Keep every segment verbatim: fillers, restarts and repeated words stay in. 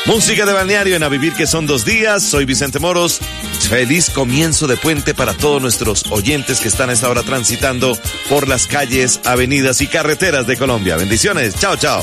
Música de balneario en A Vivir que son dos días. Soy Vicente Moros. Feliz comienzo de puente para todos nuestros oyentes que están a esta hora transitando por las calles, avenidas y carreteras de Colombia. Bendiciones. Chao, chao.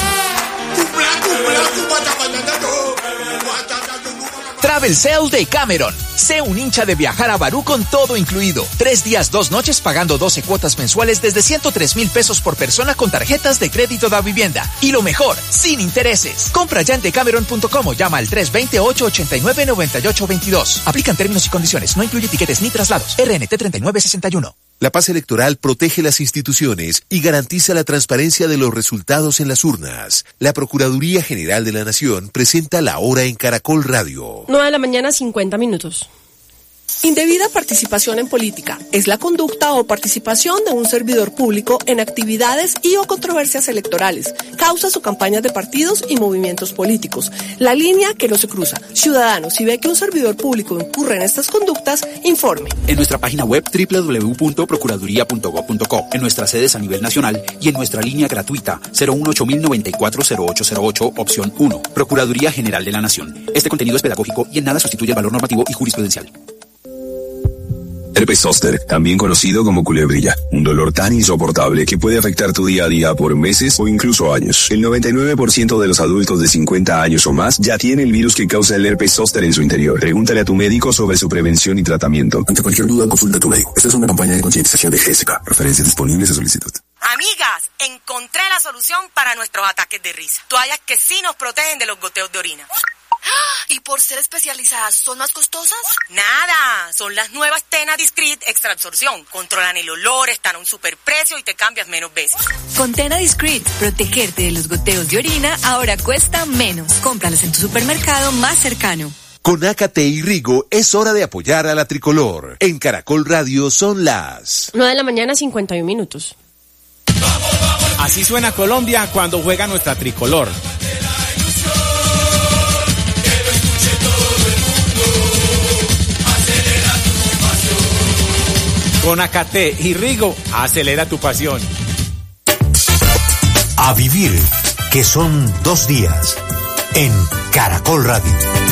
Travel Sale de Cameron. Sé un hincha de viajar a Barú con todo incluido. Tres días, dos noches pagando doce cuotas mensuales desde ciento tres mil pesos por persona con tarjetas de crédito da vivienda. Y lo mejor, sin intereses. Compra ya en decameron punto com o llama al tres dos cero, ocho ocho nueve, nueve ocho dos dos. Aplican términos y condiciones. No incluye tiquetes ni traslados. R N T treinta y nueve sesenta y uno. La paz electoral protege las instituciones y garantiza la transparencia de los resultados en las urnas. La Procuraduría General de la Nación presenta La Hora en Caracol Radio. nueve de la mañana, cincuenta minutos. Indebida participación en política es la conducta o participación de un servidor público en actividades y o controversias electorales, causas o campañas de partidos y movimientos políticos. La línea que no se cruza. Ciudadano, si ve que un servidor público incurre en estas conductas, informe. En nuestra página web doble u doble u doble u punto procuraduría punto gob punto co, en nuestras sedes a nivel nacional y en nuestra línea gratuita cero uno ocho mil noventa y cuatro cero ocho cero ocho, opción uno. Procuraduría General de la Nación. Este contenido es pedagógico y en nada sustituye el valor normativo y jurisprudencial. Herpes zóster, también conocido como culebrilla, un dolor tan insoportable que puede afectar tu día a día por meses o incluso años. El noventa y nueve por ciento de los adultos de cincuenta años o más ya tiene el virus que causa el herpes zóster en su interior. Pregúntale a tu médico sobre su prevención y tratamiento. Ante cualquier duda, consulta a tu médico. Esta es una campaña de concientización de G S K. Referencias disponibles a solicitud. Amigas, encontré la solución para nuestros ataques de risa. Toallas que sí nos protegen de los goteos de orina. ¿Y por ser especializadas son más costosas? Nada, son las nuevas Tena Discreet Extra Absorción. Controlan el olor, están a un superprecio y te cambias menos veces. Con Tena Discreet, protegerte de los goteos de orina ahora cuesta menos. Cómpralas en tu supermercado más cercano. Con Ácate y Rigo es hora de apoyar a la tricolor. En Caracol Radio son las nueve de la mañana, cincuenta y un minutos. Así suena Colombia cuando juega nuestra tricolor. Con Ácate y Rigo, acelera tu pasión. A vivir, que son dos días, en Caracol Radio.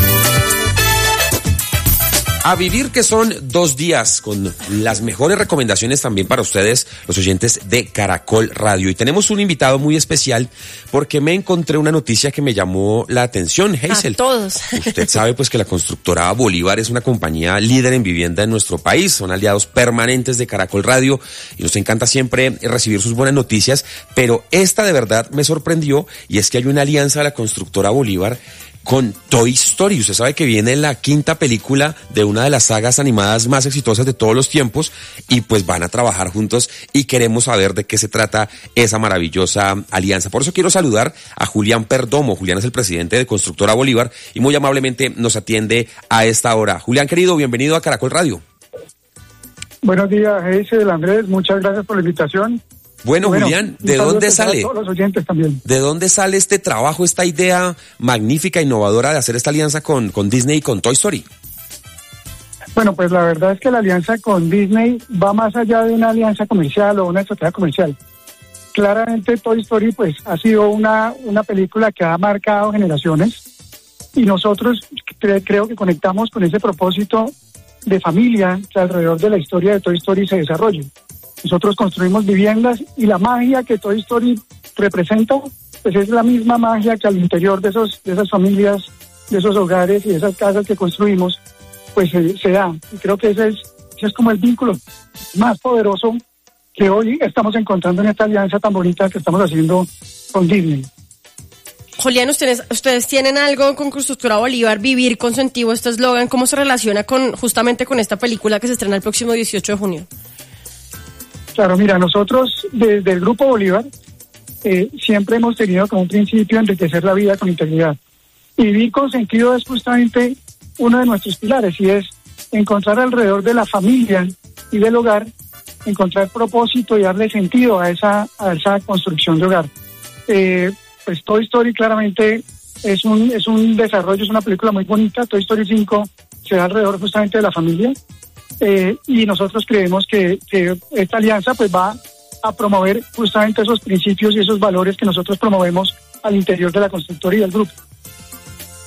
A vivir que son dos días, con las mejores recomendaciones también para ustedes, los oyentes de Caracol Radio. Y tenemos un invitado muy especial porque me encontré una noticia que me llamó la atención, Hazel. A todos. Usted sabe pues que la constructora Bolívar es una compañía líder en vivienda en nuestro país, son aliados permanentes de Caracol Radio y nos encanta siempre recibir sus buenas noticias, pero esta de verdad me sorprendió y es que hay una alianza de la constructora Bolívar con Toy Story. Usted sabe que viene la quinta película de una de las sagas animadas más exitosas de todos los tiempos y pues van a trabajar juntos y queremos saber de qué se trata esa maravillosa alianza. Por eso quiero saludar a Julián Perdomo. Julián es el presidente de Constructora Bolívar y muy amablemente nos atiende a esta hora. Julián, querido, bienvenido a Caracol Radio. Buenos días, Hazel, Andrés, muchas gracias por la invitación. Bueno, bueno, Julián, ¿de dónde sale? Todos los oyentes también. ¿De dónde sale este trabajo, esta idea magnífica, innovadora de hacer esta alianza con, con Disney y con Toy Story? Bueno, pues la verdad es que la alianza con Disney va más allá de una alianza comercial o una estrategia comercial. Claramente Toy Story pues ha sido una, una película que ha marcado generaciones y nosotros cre- creo que conectamos con ese propósito de familia que alrededor de la historia de Toy Story se desarrolle. Nosotros construimos viviendas y la magia que Toy Story representa, pues es la misma magia que al interior de esos de esas familias, de esos hogares y de esas casas que construimos, pues se, se da. Y creo que ese es, ese es como el vínculo más poderoso que hoy estamos encontrando en esta alianza tan bonita que estamos haciendo con Disney. Julián, ustedes, ustedes tienen algo con Constructora Bolívar, Vivir con Sentido, este eslogan, ¿cómo se relaciona con justamente con esta película que se estrena el próximo dieciocho de junio? Claro, mira, nosotros desde el Grupo Bolívar eh, siempre hemos tenido como un principio enriquecer la vida con integridad. Y Vivir con Sentido es justamente uno de nuestros pilares y es encontrar alrededor de la familia y del hogar, encontrar propósito y darle sentido a esa, a esa construcción de hogar. Eh, pues Toy Story claramente es un, es un desarrollo, es una película muy bonita. Toy Story cinco se da alrededor justamente de la familia. Eh, y nosotros creemos que, que esta alianza pues va a promover justamente esos principios y esos valores que nosotros promovemos al interior de la constructora y del grupo.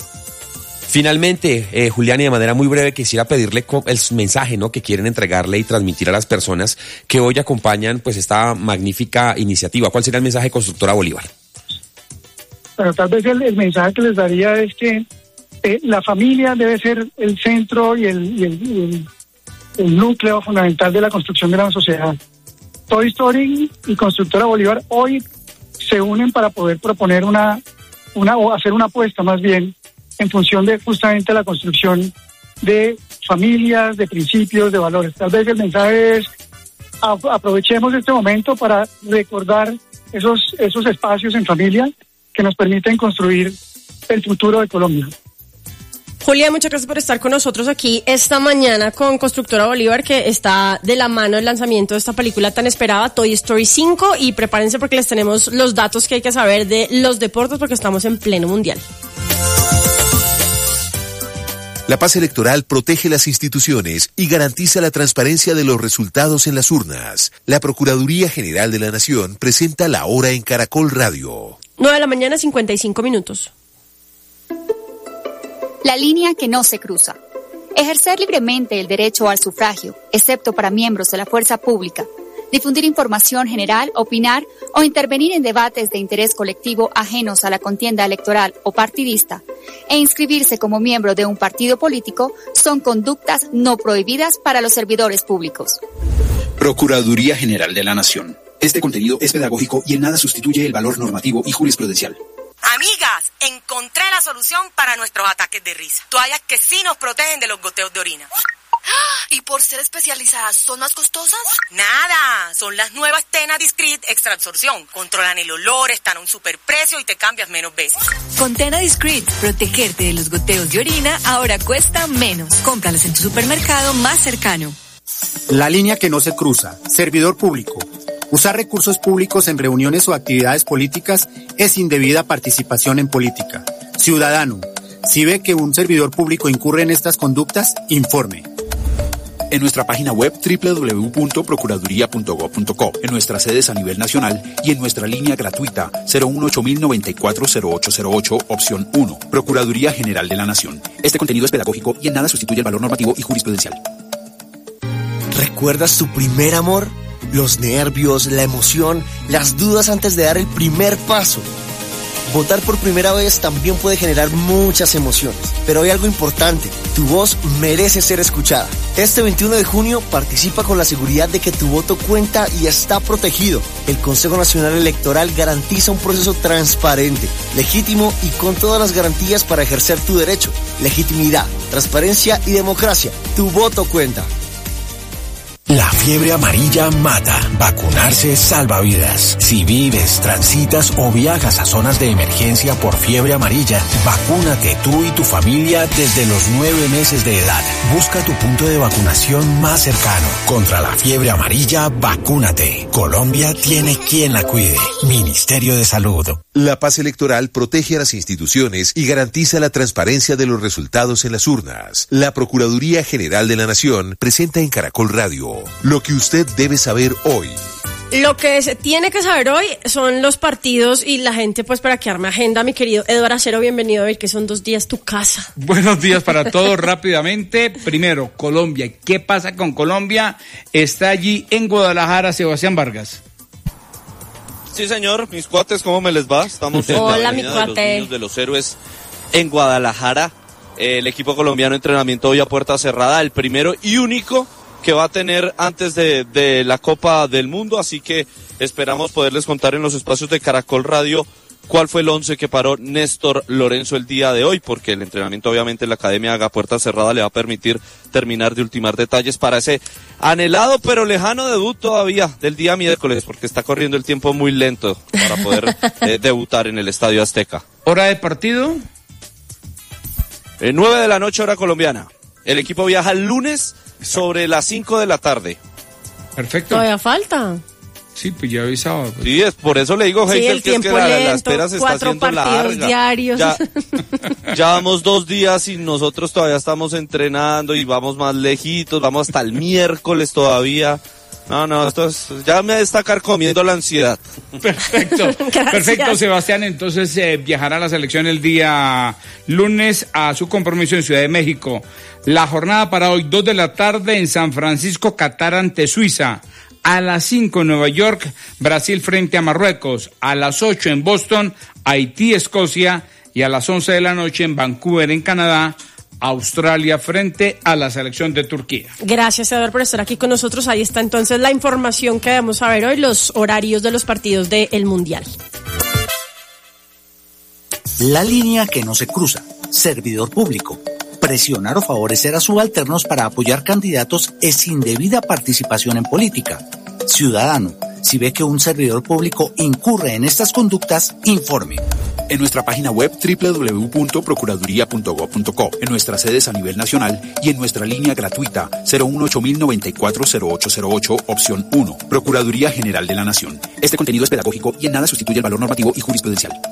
Finalmente, eh, Julián, y de manera muy breve quisiera pedirle co- el mensaje, ¿no?, que quieren entregarle y transmitir a las personas que hoy acompañan pues esta magnífica iniciativa. ¿Cuál sería el mensaje de Constructora Bolívar? Pero tal vez el, el mensaje que les daría es que eh, la familia debe ser el centro y el, y el, y el, el núcleo fundamental de la construcción de la sociedad. Toy Story y Constructora Bolívar hoy se unen para poder proponer una, una o hacer una apuesta más bien en función de justamente la construcción de familias, de principios, de valores. Tal vez el mensaje es a, aprovechemos este momento para recordar esos, esos espacios en familia que nos permiten construir el futuro de Colombia. Julia, muchas gracias por estar con nosotros aquí esta mañana con Constructora Bolívar, que está de la mano el lanzamiento de esta película tan esperada, Toy Story cinco, y prepárense porque les tenemos los datos que hay que saber de los deportes porque estamos en pleno mundial. La paz electoral protege las instituciones y garantiza la transparencia de los resultados en las urnas. La Procuraduría General de la Nación presenta La Hora en Caracol Radio. nueve de la mañana, cincuenta y cinco minutos. La línea que no se cruza. Ejercer libremente el derecho al sufragio, excepto para miembros de la fuerza pública. Difundir información general, opinar o intervenir en debates de interés colectivo ajenos a la contienda electoral o partidista e inscribirse como miembro de un partido político son conductas no prohibidas para los servidores públicos. Procuraduría General de la Nación. Este contenido es pedagógico y en nada sustituye el valor normativo y jurisprudencial. Amigas, encontré la solución para nuestros ataques de risa. Toallas que sí nos protegen de los goteos de orina. ¿Y por ser especializadas son más costosas? Nada, son las nuevas Tena Discreet Extra Absorción. Controlan el olor, están a un superprecio y te cambias menos veces. Con Tena Discreet, protegerte de los goteos de orina ahora cuesta menos. Cómpralas en tu supermercado más cercano. La línea que no se cruza. Servidor público. Usar recursos públicos en reuniones o actividades políticas es indebida participación en política. Ciudadano, si ve que un servidor público incurre en estas conductas, informe. En nuestra página web doble u doble u doble u punto procuraduría punto gob punto co, en nuestras sedes a nivel nacional y en nuestra línea gratuita cero uno ocho mil noventa y cuatro cero ocho cero ocho, opción uno. Procuraduría General de la Nación. Este contenido es pedagógico y en nada sustituye el valor normativo y jurisprudencial. ¿Recuerdas tu primer amor? Los nervios, la emoción, las dudas antes de dar el primer paso. Votar por primera vez también puede generar muchas emociones, pero hay algo importante, tu voz merece ser escuchada. Este veintiuno de junio participa con la seguridad de que tu voto cuenta y está protegido. El Consejo Nacional Electoral garantiza un proceso transparente, legítimo y con todas las garantías para ejercer tu derecho. Legitimidad, transparencia y democracia. Tu voto cuenta. La fiebre amarilla mata. Vacunarse salva vidas. Si vives, transitas o viajas a zonas de emergencia por fiebre amarilla, vacúnate tú y tu familia desde los nueve meses de edad. Busca tu punto de vacunación más cercano. Contra la fiebre amarilla, vacúnate. Colombia tiene quien la cuide. Ministerio de Salud. La paz electoral protege a las instituciones y garantiza la transparencia de los resultados en las urnas. La Procuraduría General de la Nación presenta en Caracol Radio lo que usted debe saber hoy. Lo que se tiene que saber hoy son los partidos y la gente, pues, para que arme agenda. Mi querido Eduardo Acero, bienvenido a ver que son dos días tu casa. Buenos días para todos. Rápidamente, primero, Colombia. ¿Qué pasa con Colombia? Está allí en Guadalajara Sebastián Vargas. Sí, señor, mis cuates, ¿cómo me les va? Estamos en Hola, la mi Avenida cuate. de los Niños de los Héroes en Guadalajara. El equipo colombiano entrenamiento hoy a puerta cerrada, el primero y único que va a tener antes de, de la Copa del Mundo, así que esperamos poderles contar en los espacios de Caracol Radio cuál fue el once que paró Néstor Lorenzo el día de hoy, porque el entrenamiento obviamente en la Academia Haga Puerta Cerrada le va a permitir terminar de ultimar detalles para ese anhelado pero lejano debut todavía del día miércoles, porque está corriendo el tiempo muy lento para poder eh, debutar en el Estadio Azteca. ¿Hora de partido? Eh, nueve de la noche, hora colombiana. El equipo viaja el lunes sobre las cinco de la tarde. Perfecto. Todavía falta. Sí, pues ya avisaba. Pues. Sí, es por eso le digo, Sí, Heikel, el que es que tiempo la, la lento, espera se está cuatro haciendo partidos larga. diarios. Ya, ya vamos dos días y nosotros todavía estamos entrenando y vamos más lejitos, vamos hasta el miércoles todavía. No, no, esto es, ya me está carcomiendo la ansiedad. Perfecto, perfecto, Sebastián. Entonces eh, viajará a la selección el día lunes a su compromiso en Ciudad de México. La jornada para hoy, dos de la tarde en San Francisco, Qatar ante Suiza. A las cinco en Nueva York, Brasil frente a Marruecos. A las ocho en Boston, Haití, Escocia. Y a las once de la noche en Vancouver, en Canadá, Australia frente a la selección de Turquía. Gracias, Eduardo, por estar aquí con nosotros. Ahí está entonces la información que debemos saber hoy, los horarios de los partidos del Mundial. La línea que no se cruza. Servidor público. Presionar o favorecer a subalternos para apoyar candidatos es indebida participación en política. Ciudadano, si ve que un servidor público incurre en estas conductas, informe. En nuestra página web doble u doble u doble u punto procuraduría punto gob punto co, en nuestras sedes a nivel nacional y en nuestra línea gratuita cero uno ocho mil noventa y cuatro cero ocho cero ocho, opción uno. Procuraduría General de la Nación. Este contenido es pedagógico y en nada sustituye el valor normativo y jurisprudencial.